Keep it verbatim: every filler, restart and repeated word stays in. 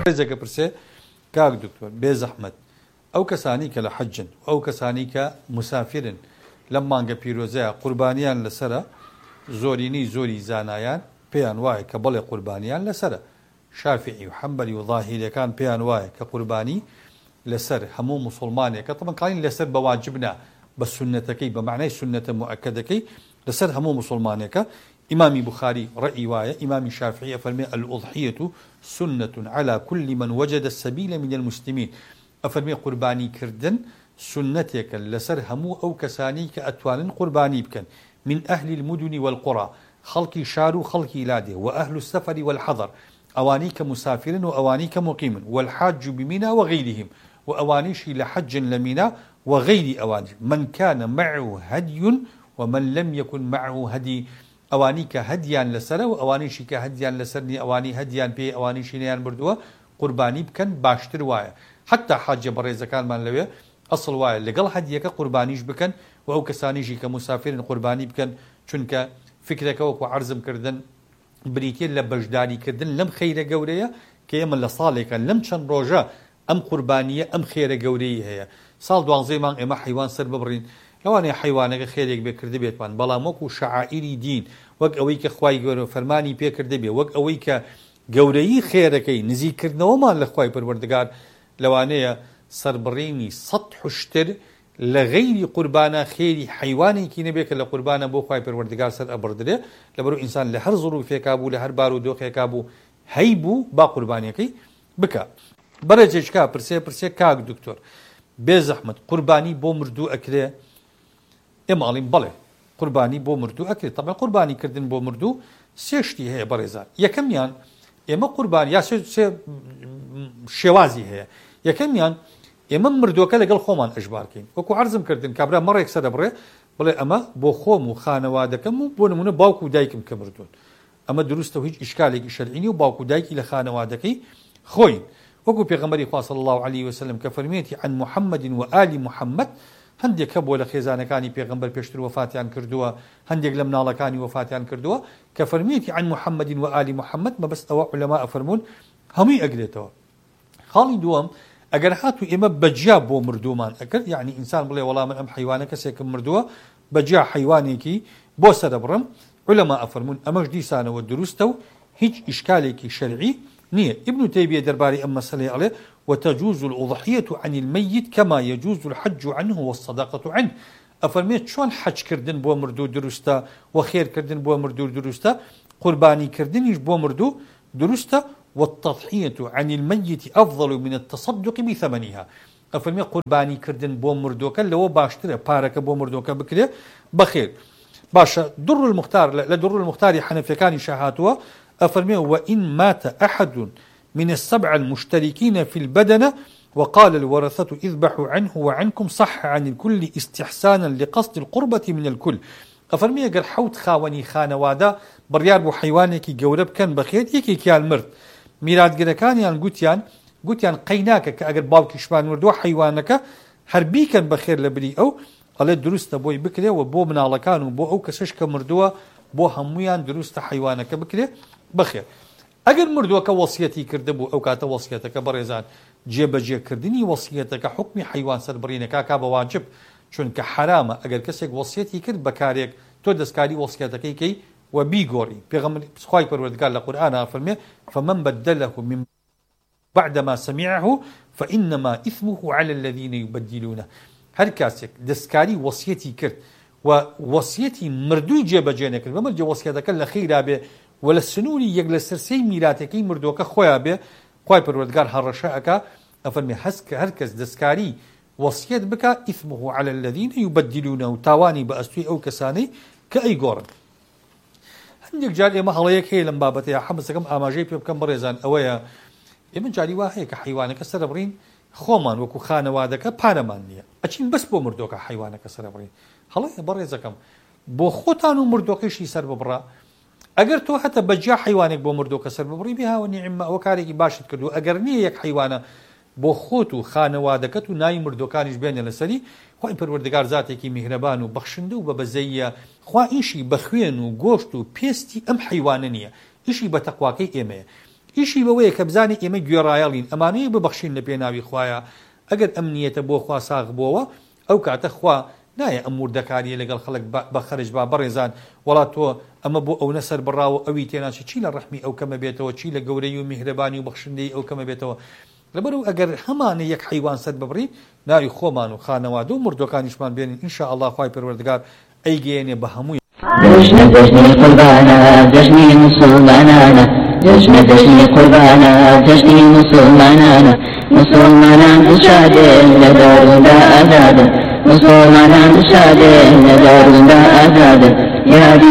ڕێزێکە پرسێ کاک دکتۆر بێ زەحمەت ئەو کەسانی کە لە حەجن ئەو کەسانی کە مسافرن لەم مانگە پیرۆزەیە قوربانیان لەسرە زۆرینەی زۆری زانایان پێیان وایە کە بەڵێ قوربانیان لەسرە شافعی و حەمبەلی و ظاهیریەکان پێیان وایە کە قوربانی لەسەر هەموو مسلمانێکە تەمەنکانی لەسەر بە واجبنا بە سنەتەکەی بە معنای سنەتە مؤەکەدەکەی لەسەر هەموو مسلمانێکە إمام بخاري رأي واية إمام شافعي أفرمي الأضحية سنة على كل من وجد السبيل من المسلمين أفرمي قرباني كردن سنتك لسر همو أو كساني كأتوان قرباني بكن من أهل المدن والقرى خلق شارو خلق إلاده وأهل السفر والحضر أوانيك مسافر وأوانيك مقيم والحاج بمنى وغيرهم وأوانيش لحج لمنى وغير أوانيش من كان معه هدي ومن لم يكن معه هدي ئەوانی کە هەدیان لەسەرە و ئەوانیشی کە هەدیان لەسەرنی ئەوانی هەدیان پێ ئەوانیشینیان بردووە قوربانی بکەن باشتر وایە حتا حاجە بەڕێزەکانمان لەوێ ئەسڵ وایە لەگەڵ هەدیەکە قوربانیش بکەن و ئەو کەسانیشی کە مسافرن قوربانی بکەن چونکە فکرەکە وەکو عەرزم کردن بریتێ لە بەشداریکردن لەم خەیرە گەورەیە کە ئێمە لە ساڵێکە لەم چەند ڕۆژە ئەم قوربانیە ئەم خێرە گەورەی هەیە ساڵ دوانزەی مانگ ئێمە حیوان سەر ببڕین لەوانەیە حیوانەکە خێرێک بێ کردە بێتمان بەڵام وەکو شەعائیری دین وەک ئەوەی کە خوای گەورە فەرمانی پێ کردە بێ وەک ئەوەی کە گەورەیی خێرەکەی نزیکردنەوەمان لە خوای پەروەردگار لەوانەیە سەربڕینی سەد حوشتر لە غەیری قوربانە خێری حیوانێکی نەبێت کە لە قوربانە بۆ خوای پەروەردگار سەر ئەبڕدرێ لەبەرەوەی ئینسان لە هەر زوروفێکا بوو لە هەر بار و دۆخێکا بوو هەی بوو با قوربانیەکەی بکە بەرەجێشکا پرسێ پرسێ کاک دکتۆر بێ زەحمەت قوربانی بۆ مردوو ئەکرێ ئێمە ئەڵێین بەڵێ قوربانی بۆ مردوو ئەکرێت تەبەن قوربانی کردن بۆ مردوو سێ شتی هەیە بەڕێزان یەکەمیان ئێمە قوربانی یا سێ شێوازی هەیە یەکەمیان ئێمە مردووەکە لەگەڵ خۆمان ئەژبارکەین وەکو عەرزم کردن کابرا مەڕێک سەر دەبڕێ بڵێ ئەمە بۆ خۆم و خانەوادەکەم و بۆ نمونە باوکو و دایکم کە مردوون ئەمە دروستە و هیچ ئیشکالێکی شەرعی و باوکو و دایکی لە خانەوادەکەی خۆین وەکو پێغەمبەری خوا صلی الله علیه وسلم کە فەرمێتی عن محەممەد و ئالی محەممەد هەندێک کە بۆ لە خێزانەکانی پێغەمبەر پێشتر وەفاتیان کردووە هەندێک لە مناڵەکانی وەفاتیان کردووە کە فەرمێتی عن محەممەد و ئالی محەممەد مەبەست ئەوە عولەما ئەفەرمون هەمووی ئەگرێتەوە خاڵی دووەم ئەگەر هاتو ئێمە بەجیا بۆ مردوومان ئەکرد یعنی ئینسان بڵێ وەڵام من ئەم حیوانە کەسێکم مردووە بەجیا حیوانێکی بۆ سەرەبڕم عولەما ئەفەرمون ئەمەش دیسانەوە دروستە و هیچ ئیشکالێکی شەرعی نییە ابن تەیمیە دەربارەی ئەم مەسەلەی ئەڵێ وتجوز الأضحية عن الميت كما يجوز الحج عنه والصدقة عنه أفرميت شون حج كردن بو مردو درستا وخير كردن بو مردو درستا قرباني كردنيش بو مردو درستا والتضحية عن الميت أفضل من التصدق بثمنها أفرمي قرباني كردن بو مردوكا لو باشتري بارك بو مردوكا بكري بخير باشا در المختار لا در المختار حنفيكاني شهاتوا أفرمي وإن مات أحد من السبع المشتركين في البدنة وقال الورثة اذبحوا عنه وعنكم صح عن الكل استحسانا لقصد القربة من الكل أفرمي أقر حوت خاوني خانوادا بريار بو حيوانيكي قورب كان بخير يكي كيان مرد ميراد قركان يان قوتيان قوتيان قيناك كأقر باوكي شبان مردو حيوانك هربي كان بخير لبري أو قال دروست بوي بكري وبو منالكان وبو أو كسشك مردوه بو همويان دروست حيوانك بكري بخير ئەگەر مردووەکە وەسیەتی کرده بوو ئەو کاتە وەسیەتەکە بەڕێزان جێبەجێکردنی وەسیەتەکە حکمی حیوان سەربڕینەکە کا بە واجب چونکە حرامە ئەگەر کەسێک وەسیەتی کرد بەکارێک تۆ دەستکاری وەسیەتەکەی کەی و بیگۆڕی پێغەمبەر خوای پەروەردگار لە قورئانە فەرمێ فمن بدله من بعد ما سمعه فإنما إثمه على الذين يبدلونه هەر کاسێک دەستکاری وەسیەتی کرد و وەسیەتی مردووی جێبەجێ نەکرد بەمەرجێ وەسیەتەکە لە خەیرا بێ و لە سنووری یەک لە سەرسەی میراتەکەی مردووەکە خۆیان بێ خوای پەروەردگار هەڕەشە ئەکا ئەفەرمێ هەست هەر کەس دەستکاری وەسیەت بکە ئیثمه على الذين يبدلونه و تاوانی بە ئەستوی ئەو کەسانەی کە ئەیگۆڕن هەندێک جار ئێمە هەڵەیەک هەیە لەم بابەتەیە حەمەسەکەم ئاماژەی پێ بکەم بەڕێزان ئەوەیە ئێمە جاری وا هەیە کە حیوانەکە سەرەبڕین خۆمان وەکو خانەوادەکە پارەمان نییە ئەچین بەس بۆ مردووەکە حیوانەکە سەرەبڕین هەڵەیە بەڕێزەکەم بۆ خۆتان و مردووەکەشی سەر ببڕا ئەگەر تۆ هەتە بەجیا حیوانێک بۆ مردووەکە سەر ببڕی بێهاوە نیعمە ئەوە کارێکی باشت کردو ئەگەر نییە یەک حیوانە بۆ خۆت و خانەوادەکەت و ناوی مردووەکانیش بێنە لەسەری خوای پەروەردگار زاتێکی میهرەبان و بەخشندە و بە بەزەیە خوا ئیشی بە خوێن و گۆشت و پێستی ئەم حیوانە نییە ئیشی بە تەقواکەی ئێمەیە ئیشی بەوەیە کە بزانێ ئێمە گوێڕایەڵین ئەمانەیە ببەخشین لە پێناوی خوایە ئەگەر ئەم نیەتە بۆ خوا ساغ بووەوە ئەو کاتە خوا نایە ئەم وردەکاریە لەگەڵ خەڵک بە خەرج با بەڕێزان وڵات تۆ ئەمە بۆ ئەو نەسەر بڕاوە ئەوی تێناچی چی لە ڕەحمی ئەو کەمە بێتەوە چی لە گەورەی و میهرەبانی و بەخشندەی ئەو کەمە بێتەوە لەبەرەوە ئەگەر هەمانە یەک حیوان سەر ببڕی ناوی خۆمان و خانەوادە و مردوەکانیشمان بێنین ئینشاء الله خوای پەروەردگار ئەیگەیەنێ بە هەمووی جشن جشنی قربانە جشنی مسلمانانە جشن جشنی قربانە جشنی مسلمانانە مسلمانان شادێن لە داروندا ئازادن مسلمانان شادێن لە داروندا ئازادن یادی